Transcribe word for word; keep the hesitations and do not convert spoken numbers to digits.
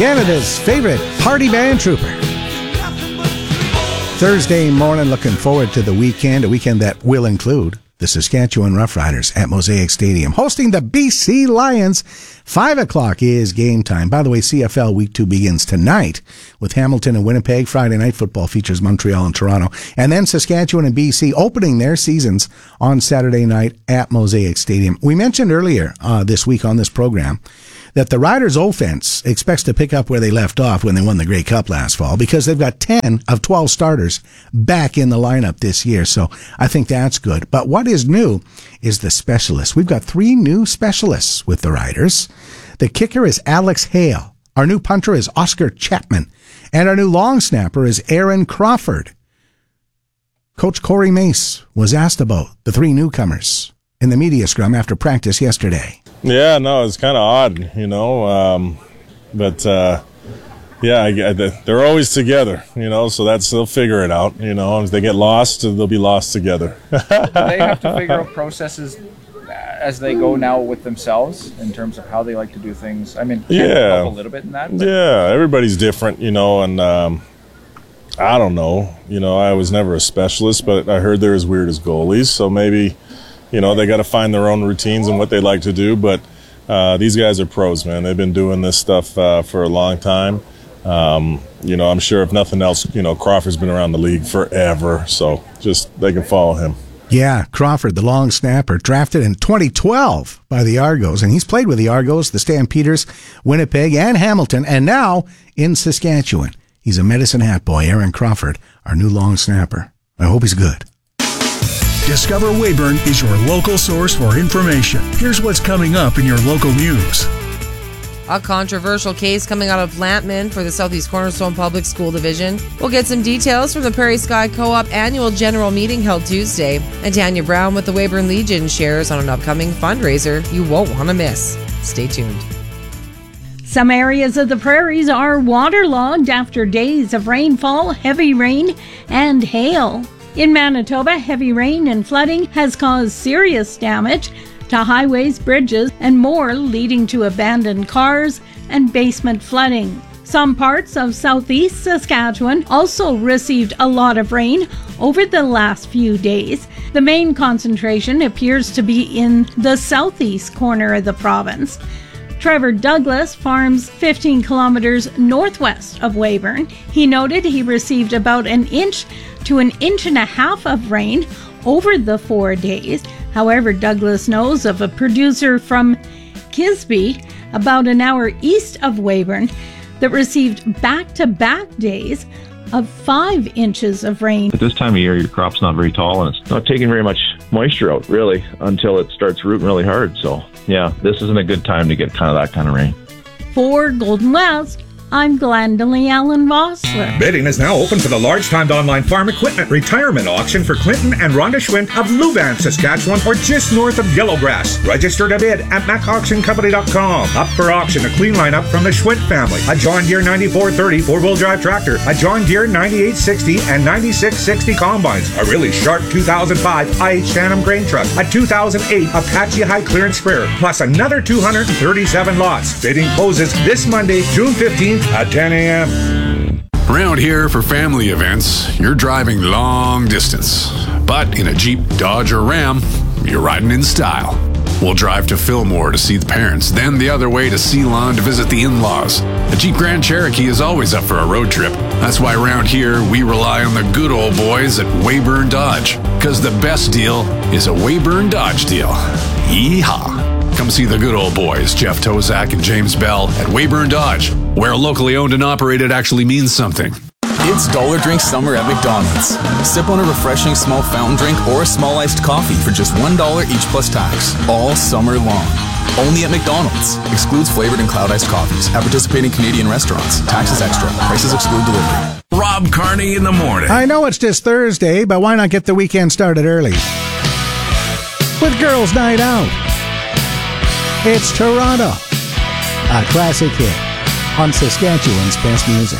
Canada's favorite party band trooper. Thursday morning, looking forward to the weekend, a weekend that will include the Saskatchewan Roughriders at Mosaic Stadium, hosting the B C Lions. Five o'clock is game time. By the way, C F L Week Two begins tonight with Hamilton and Winnipeg. Friday Night Football features Montreal and Toronto. And then Saskatchewan and B C opening their seasons on Saturday night at Mosaic Stadium. We mentioned earlier uh, this week on this program that the Riders' offense expects to pick up where they left off when they won the Grey Cup last fall, because they've got ten of twelve starters back in the lineup this year. So I think that's good. But what is new is the specialists. We've got three new specialists with the Riders. The kicker is Alex Hale. Our new punter is Oscar Chapman. And our new long snapper is Aaron Crawford. Coach Corey Mace was asked about the three newcomers in the media scrum after practice yesterday. Yeah, no, it's kind of odd, you know, um, but, uh, yeah, I, I, they're always together, you know, so that's, they'll figure it out, you know. If they get lost, they'll be lost together. Do they have to figure out processes as they go now with themselves in terms of how they like to do things? I mean, yeah, help a little bit in that. But. Yeah, everybody's different, you know, and um, I don't know, you know, I was never a specialist, but I heard they're as weird as goalies, so maybe, you know, they got to find their own routines and what they like to do. But uh, these guys are pros, man. They've been doing this stuff uh, for a long time. Um, you know, I'm sure if nothing else, you know, Crawford's been around the league forever. So just they can follow him. Yeah, Crawford, the long snapper, drafted in twenty twelve by the Argos. And he's played with the Argos, the Stampeders, Winnipeg, and Hamilton. And now in Saskatchewan. He's a Medicine Hat boy, Aaron Crawford, our new long snapper. I hope he's good. Discover Weyburn is your local source for information. Here's what's coming up in your local news. A controversial case coming out of Lantman for the Southeast Cornerstone Public School Division. We'll get some details from the Prairie Sky Co-op annual general meeting held Tuesday. And Tanya Brown with the Weyburn Legion shares on an upcoming fundraiser you won't want to miss. Stay tuned. Some areas of the prairies are waterlogged after days of rainfall, heavy rain, and hail. In Manitoba, heavy rain and flooding has caused serious damage to highways, bridges, and more, leading to abandoned cars and basement flooding. Some parts of southeast Saskatchewan also received a lot of rain over the last few days. The main concentration appears to be in the southeast corner of the province. Trevor Douglas farms fifteen kilometers northwest of Weyburn. He noted he received about an inch to an inch and a half of rain over the four days. However, Douglas knows of a producer from Kisby, about an hour east of Weyburn, that received back-to-back days of five inches of rain. At this time of year, your crop's not very tall, and it's not taking very much moisture out, really, until it starts rooting really hard. So, yeah, this isn't a good time to get kind of that kind of rain. For Golden West, I'm Glendalee Allen Vossler. Bidding is now open for the large-timed online farm equipment retirement auction for Clinton and Rhonda Schwint of Louvain, Saskatchewan, or just north of Yellowgrass. Register to bid at mac auction company dot com. Up for auction, a clean lineup from the Schwint family. A John Deere ninety-four thirty four-wheel drive tractor, a John Deere ninety-eight sixty and ninety-six sixty combines, a really sharp two thousand five I H Tandem grain truck, a two thousand eight Apache high clearance sprayer, plus another two hundred thirty-seven lots. Bidding closes this Monday, June fifteenth at ten a.m. Around here for family events, you're driving long distance. But in a Jeep, Dodge, or Ram, you're riding in style. We'll drive to Fillmore to see the parents, then the other way to Ceylon to visit the in-laws. A Jeep Grand Cherokee is always up for a road trip. That's why around here, we rely on the good old boys at Weyburn Dodge. Because the best deal is a Weyburn Dodge deal. Yeehaw! Come see the good old boys, Jeff Tozak and James Bell, at Weyburn Dodge, where locally owned and operated actually means something. It's Dollar Drink Summer at McDonald's. Sip on a refreshing small fountain drink or a small iced coffee for just one dollar each plus tax, all summer long. Only at McDonald's. Excludes flavored and cloud iced coffees at participating Canadian restaurants. Taxes extra. Prices exclude delivery. Rob Carney in the morning. I know it's just Thursday, but why not get the weekend started early? With Girls' Night Out. It's Toronto, a classic hit on Saskatchewan's best music.